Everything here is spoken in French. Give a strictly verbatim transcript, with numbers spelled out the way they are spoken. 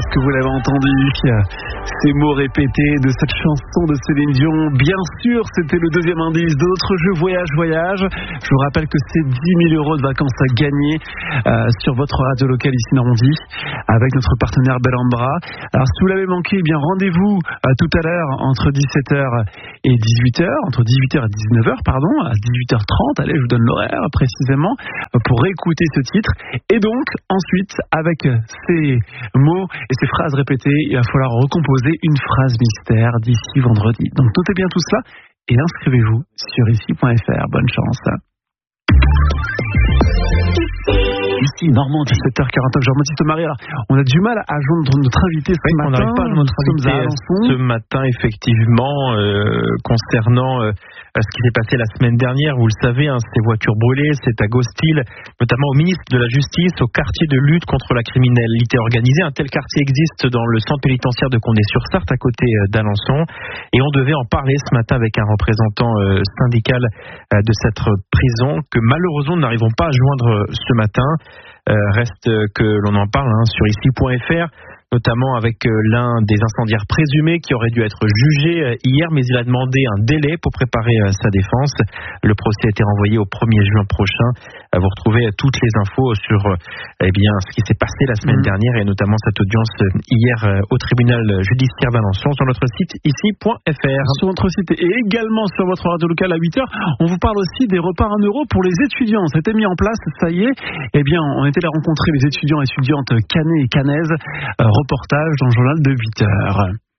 est-ce que vous l'avez entendu? Ces mots répétés de cette chanson de Céline Dion, bien sûr, c'était le deuxième indice de notre jeu Voyage Voyage. Je vous rappelle que c'est dix mille euros de vacances à gagner euh, sur votre radio locale ici Normandie avec notre partenaire Bellambra. Alors si vous l'avez manqué, eh bien rendez-vous euh, tout à l'heure entre dix-sept heures et dix-huit heures, entre dix-huit heures et dix-neuf heures, pardon, à dix-huit heures trente. Allez, je vous donne l'horaire précisément pour réécouter ce titre. Et donc ensuite, avec ces mots et ces phrases répétées, il va falloir recomposer une phrase mystère d'ici vendredi. Donc notez bien tout cela et inscrivez-vous sur ici point f r. Bonne chance. Ici, Normandie, sept heures quarante-neuf, Jean-Baptiste Marie. Alors, on a du mal à joindre notre invité ce oui, matin. On n'arrive pas à joindre notre invité ce matin, effectivement, euh, concernant euh, ce qui s'est passé la semaine dernière. Vous le savez, hein, ces voitures brûlées, c'est à Gostil, notamment au ministre de la Justice, au quartier de lutte contre la criminalité organisée. Un tel quartier existe dans le centre pénitentiaire de Condé-sur-Sarthe, à côté d'Alençon. Et on devait en parler ce matin avec un représentant euh, syndical euh, de cette prison que malheureusement nous n'arrivons pas à joindre ce matin. Euh, reste que l'on en parle hein, sur ici point f r, notamment avec euh, l'un des incendiaires présumés qui aurait dû être jugé euh, hier, mais il a demandé un délai pour préparer euh, sa défense. Le procès a été renvoyé au premier juin prochain. Euh, vous retrouvez euh, toutes les infos sur euh, eh bien, ce qui s'est passé la semaine mmh. dernière et notamment cette audience euh, hier euh, au tribunal judiciaire d'Alençon sur notre site ici point f r. Sur notre site et également sur votre radio locale à huit heures, on vous parle aussi des repas à un euro pour les étudiants. C'était mis en place, ça y est. Eh bien, on était là rencontrer les étudiants et étudiantes canais et canaises. Euh, reportage dans le journal de huit heures.